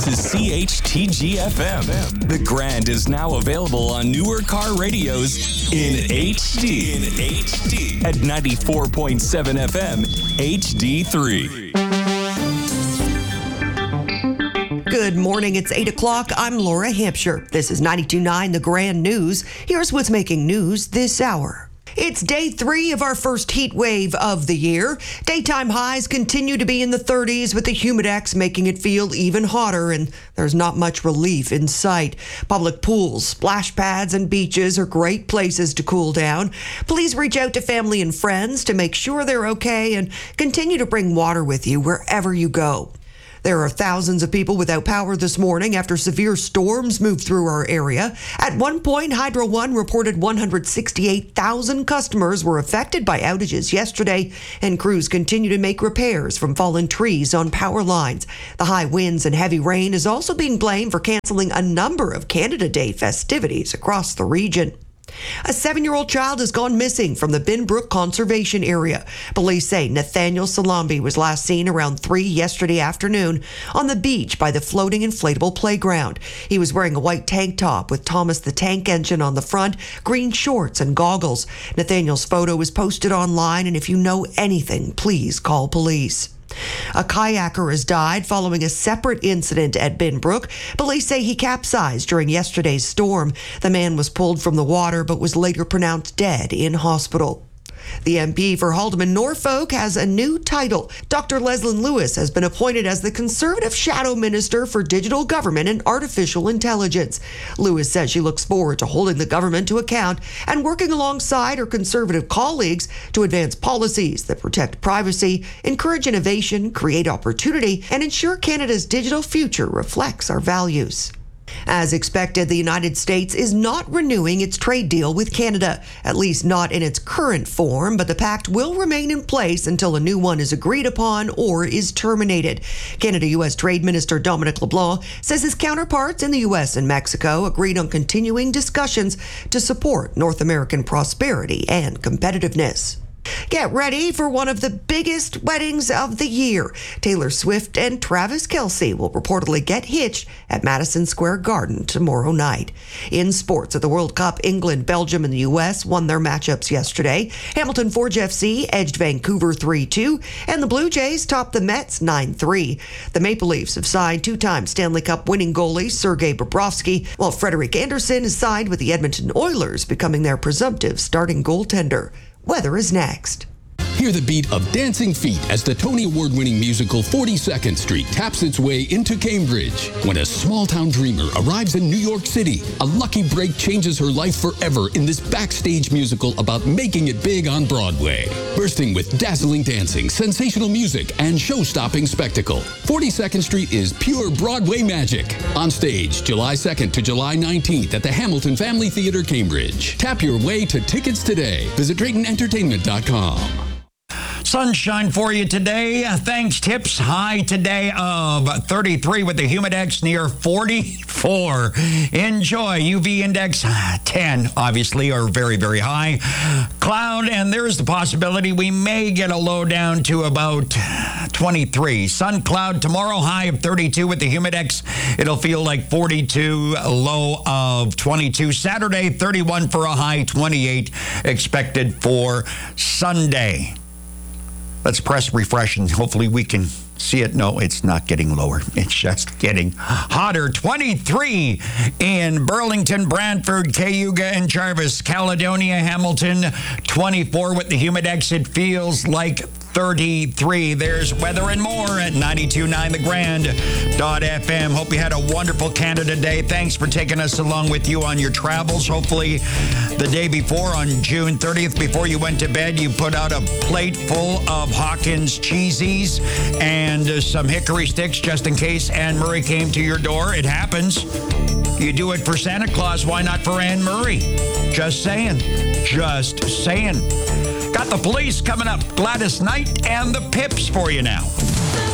This is CHTG-FM. The Grand is now available on newer car radios in HD. At 94.7 FM, HD3. Good morning. It's 8 o'clock. I'm Laura Hampshire. This is 92.9 The Grand News. Here's what's making news this hour. It's day 3 of our first heat wave of the year. Daytime highs continue to be in the 30s with the humidex making it feel even hotter, and there's not much relief in sight. Public pools, splash pads, and beaches are great places to cool down. Please reach out to family and friends to make sure they're okay and continue to bring water with you wherever you go. There are thousands of people without power this morning after severe storms moved through our area. At one point, Hydro One reported 168,000 customers were affected by outages yesterday, and crews continue to make repairs from fallen trees on power lines. The high winds and heavy rain is also being blamed for canceling a number of Canada Day festivities across the region. A 7-year-old child has gone missing from the Binbrook Conservation Area. Police say Nathaniel Salambi was last seen around 3 yesterday afternoon on the beach by the floating inflatable playground. He was wearing a white tank top with Thomas the Tank Engine on the front, green shorts and goggles. Nathaniel's photo was posted online, and if you know anything, please call police. A kayaker has died following a separate incident at Binbrook. Police say he capsized during yesterday's storm. The man was pulled from the water but was later pronounced dead in hospital. The MP for Haldimand Norfolk has a new title. Dr. Leslyn Lewis has been appointed as the Conservative Shadow Minister for Digital Government and Artificial Intelligence. Lewis says she looks forward to holding the government to account and working alongside her Conservative colleagues to advance policies that protect privacy, encourage innovation, create opportunity, and ensure Canada's digital future reflects our values. As expected, the United States is not renewing its trade deal with Canada, at least not in its current form, but the pact will remain in place until a new one is agreed upon or is terminated. Canada-U.S. Trade Minister Dominic LeBlanc says his counterparts in the U.S. and Mexico agreed on continuing discussions to support North American prosperity and competitiveness. Get ready for one of the biggest weddings of the year. Taylor Swift and Travis Kelce will reportedly get hitched at Madison Square Garden tomorrow night. In sports, at the World Cup, England, Belgium, and the U.S. won their matchups yesterday. Hamilton Forge FC edged Vancouver 3-2, and the Blue Jays topped the Mets 9-3. The Maple Leafs have signed 2-time Stanley Cup winning goalie Sergei Bobrovsky, while Frederik Andersen is signed with the Edmonton Oilers, becoming their presumptive starting goaltender. Weather is next. Hear the beat of dancing feet as the Tony Award-winning musical 42nd Street taps its way into Cambridge. When a small-town dreamer arrives in New York City, a lucky break changes her life forever in this backstage musical about making it big on Broadway. Bursting with dazzling dancing, sensational music, and show-stopping spectacle, 42nd Street is pure Broadway magic. On stage, July 2nd to July 19th at the Hamilton Family Theatre, Cambridge. Tap your way to tickets today. Visit DraytonEntertainment.com. Sunshine for you today. Thanks, tips. High today of 33 with the humidex near 44. Enjoy. UV index 10, obviously, or very, very high. Cloud, and there's the possibility we may get a low down to about 23. Sun cloud tomorrow, high of 32 with the humidex. It'll feel like 42, low of 22. Saturday, 31 for a high, 28 expected for Sunday. Let's press refresh and hopefully we can see it. No, it's not getting lower. It's just getting hotter. 23 in Burlington, Brantford, Cayuga, and Jarvis. Caledonia, Hamilton, 24 with the humidex. It feels like 33. There's weather and more at 92.9 thegrand.fm. Hope you had a wonderful Canada Day. Thanks for taking us along with you on your travels. Hopefully the day before, on June 30th, before you went to bed, you put out a plate full of Hawkins cheesies and some hickory sticks just in case Anne Murray came to your door. It happens. You do it for Santa Claus. Why not for Anne Murray? Just saying. Just saying. Got the police coming up. Gladys Knight and the Pips for you now.